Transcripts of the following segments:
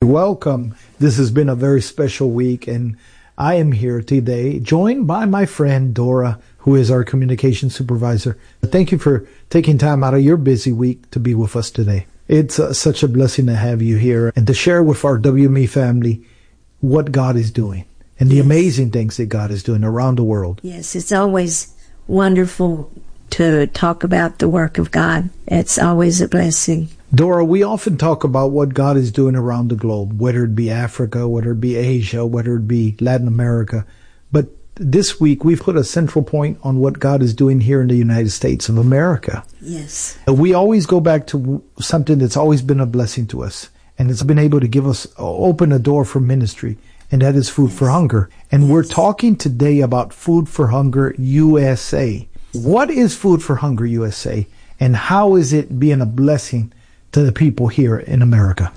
Welcome. This has been a very special week, and I am here today joined by my friend Dora, who is our communication supervisor. Thank you for taking time out of your busy week to be with us today. It's such a blessing to have you here and to share with our WME family what God is doing and the amazing things that God is doing around the world. Yes, it's always wonderful to talk about the work of God. It's always a blessing. Dora, we often talk about what God is doing around the globe, whether it be Africa, whether it be Asia, whether it be Latin America. But this week, we've put a central point on what God is doing here in the United States of America. Yes. We always go back to something that's always been a blessing to us, and it's been able to give us, open a door for ministry, and that is Food for Hunger. And we're talking today about Food for Hunger USA. What is Food for Hunger USA, and how is it being a blessing to the people here in America?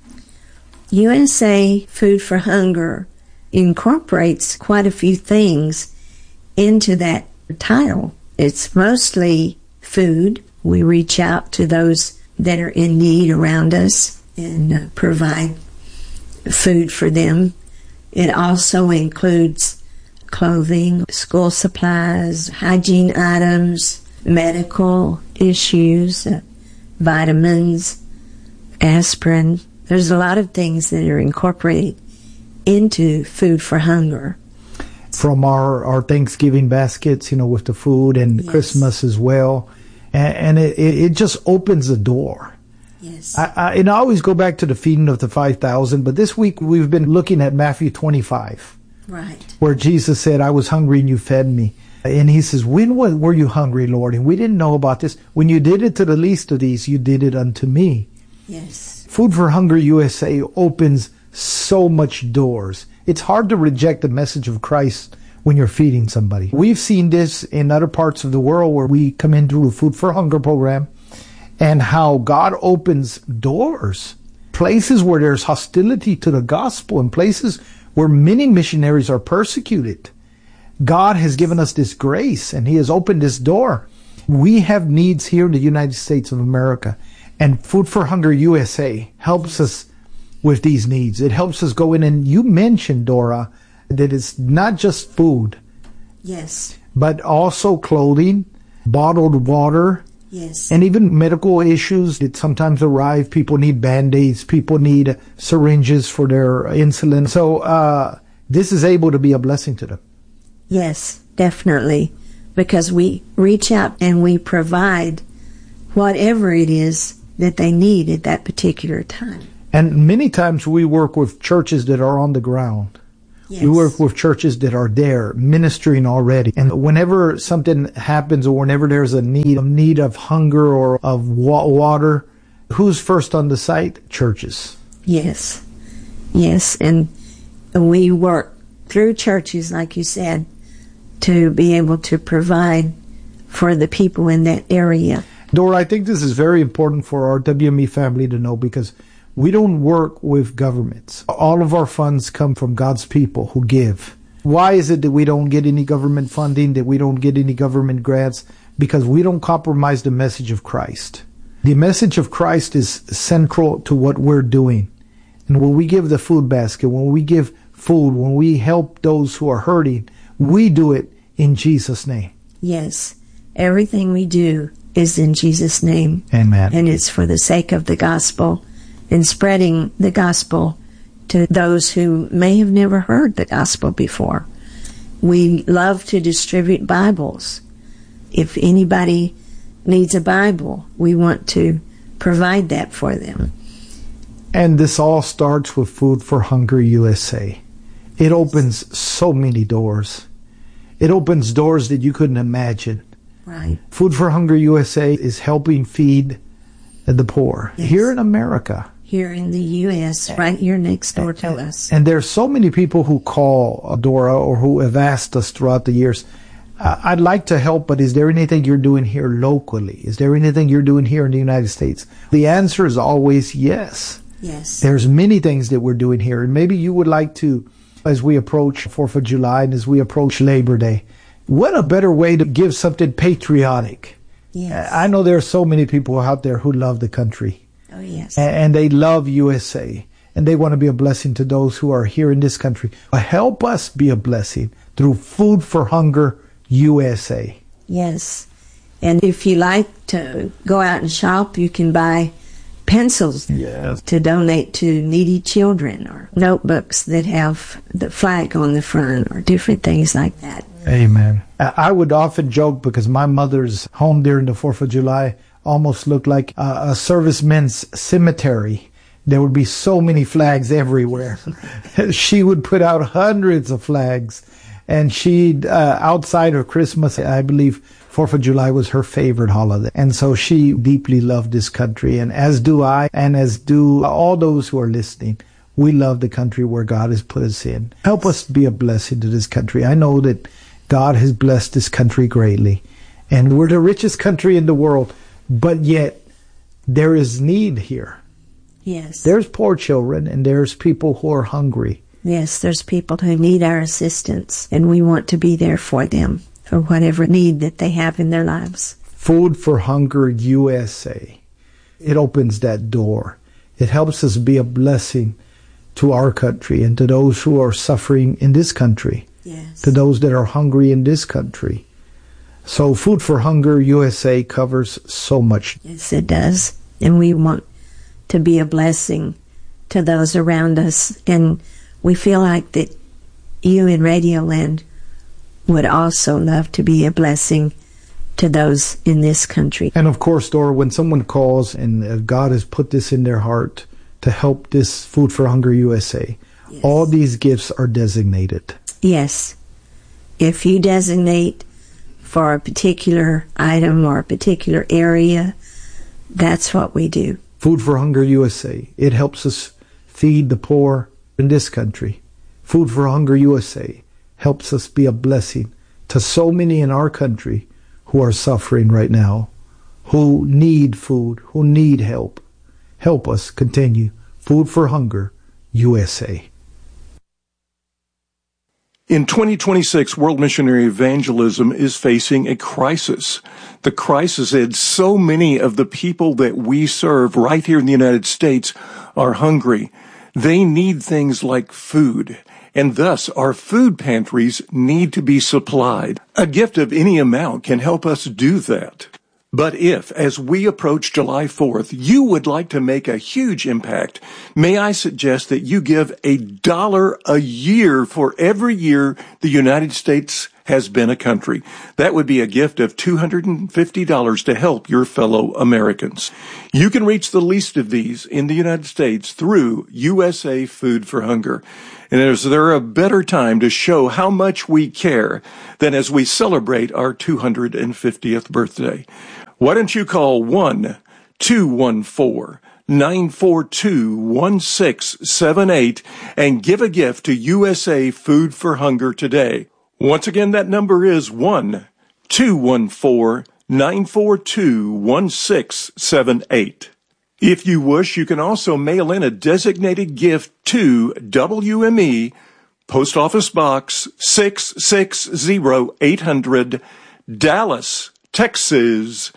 USA Food for Hunger incorporates quite a few things into that title. It's mostly food. We reach out to those that are in need around us and provide food for them. It also includes clothing, school supplies, hygiene items, medical issues, vitamins, aspirin. There's a lot of things that are incorporated into Food for Hunger. From our Thanksgiving baskets, with the food, and Christmas as well. And it just opens the door. Yes. I always go back to the feeding of the 5,000, but this week we've been looking at Matthew 25. Right. Where Jesus said, I was hungry and you fed me. And he says, when were you hungry, Lord? And we didn't know about this. When you did it to the least of these, you did it unto me. Yes. Food for Hunger USA opens so much doors. It's hard to reject the message of Christ when you're feeding somebody. We've seen this in other parts of the world where we come in through a Food for Hunger program, and how God opens doors. Places where there's hostility to the gospel, and places where many missionaries are persecuted. God has given us this grace, and He has opened this door. We have needs here in the United States of America, and Food for Hunger USA helps us with these needs. It helps us go in, and you mentioned, Dora, that it's not just food. Yes. But also clothing, bottled water, yes, and even medical issues that sometimes arrive. People need Band-Aids, people need syringes for their insulin. So this is able to be a blessing to them. Yes, definitely, because we reach out and we provide whatever it is that they need at that particular time. And many times we work with churches that are on the ground. Yes. We work with churches that are there ministering already. And whenever something happens, or whenever there's a need of hunger or of water, who's first on the site? Churches. Yes. Yes. And we work through churches, like you said, to be able to provide for the people in that area. Dora, I think this is very important for our WME family to know, because we don't work with governments. All of our funds come from God's people who give. Why is it that we don't get any government funding, that we don't get any government grants? Because we don't compromise the message of Christ. The message of Christ is central to what we're doing. And when we give the food basket, when we give food, when we help those who are hurting, we do it in Jesus' name. Yes. Everything we do is in Jesus' name. Amen. And it's for the sake of the gospel and spreading the gospel to those who may have never heard the gospel before. We love to distribute Bibles. If anybody needs a Bible, we want to provide that for them. And this all starts with Food for Hunger USA. It opens so many doors. It opens doors that you couldn't imagine. Right. Food for Hunger USA is helping feed the poor here in America. Here in the U.S., right here next door to us. And there's so many people who call Dora, or who have asked us throughout the years, I'd like to help, but is there anything you're doing here locally? Is there anything you're doing here in the United States? The answer is always yes. Yes. There's many things that we're doing here. And maybe you would like to, as we approach 4th of July and as we approach Labor Day, what a better way to give something patriotic. Yes. I know there are so many people out there who love the country. Oh, yes. And they love USA. and they want to be a blessing to those who are here in this country. Help us be a blessing through Food for Hunger USA. Yes. And if you like to go out and shop, you can buy pencils to donate to needy children, or notebooks that have the flag on the front, or different things like that. Amen. I would often joke because my mother's home during the 4th of July almost looked like a servicemen's cemetery. There would be so many flags everywhere. She would put out hundreds of flags. And she, outside of Christmas, I believe 4th of July was her favorite holiday. And so she deeply loved this country. And as do I, and as do all those who are listening. We love the country where God has put us in. Help us be a blessing to this country. I know that God has blessed this country greatly. And we're the richest country in the world. But yet, there is need here. Yes. There's poor children, and there's people who are hungry. Yes, there's people who need our assistance, and we want to be there for them, for whatever need that they have in their lives. Food for Hunger USA. It opens that door. It helps us be a blessing to our country and to those who are suffering in this country. Yes. To those that are hungry in this country. So Food for Hunger USA covers so much. Yes, it does. And we want to be a blessing to those around us. And we feel like that you in Radioland would also love to be a blessing to those in this country. And of course, Dora, when someone calls and God has put this in their heart to help this Food for Hunger USA, yes, all these gifts are designated. Yes. If you designate for a particular item or a particular area, that's what we do. Food for Hunger USA. It helps us feed the poor in this country. Food for Hunger USA helps us be a blessing to so many in our country who are suffering right now, who need food, who need help. Help us continue. Food for Hunger USA. In 2026, world missionary evangelism is facing a crisis. The crisis is so many of the people that we serve right here in the United States are hungry. They need things like food, and thus our food pantries need to be supplied. A gift of any amount can help us do that. But if, as we approach July 4th, you would like to make a huge impact, may I suggest that you give $1 a year for every year the United States has been a country. That would be a gift of $250 to help your fellow Americans. You can reach the least of these in the United States through USA Food for Hunger. And is there a better time to show how much we care than as we celebrate our 250th birthday? Why don't you call 1-214-942-1678 and give a gift to USA Food for Hunger today? Once again, that number is 1-214-942-1678. If you wish, you can also mail in a designated gift to WME, Post Office Box 660-800, Dallas, Texas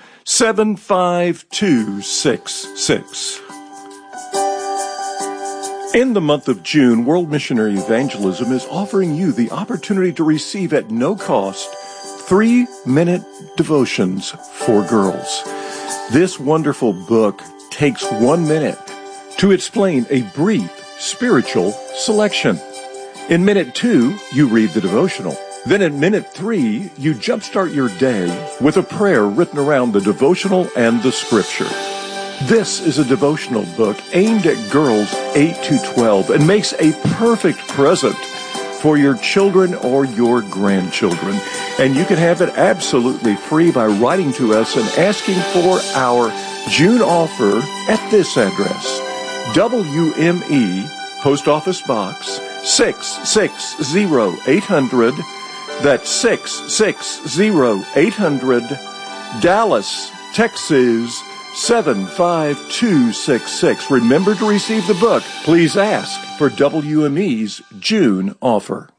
75266. In the month of June, World Missionary Evangelism is offering you the opportunity to receive at no cost 3-minute devotions for girls. This wonderful book takes 1 minute to explain a brief spiritual selection. In minute 2, you read the devotional. Then in minute 3, you jumpstart your day with a prayer written around the devotional and the scripture. This is a devotional book aimed at girls 8 to 12 and makes a perfect present for your children or your grandchildren. And you can have it absolutely free by writing to us and asking for our June offer at this address: WME, Post Office Box 660-800. That's 660-800, Dallas, Texas 75266. Remember to receive the book. Please ask for WME's June offer.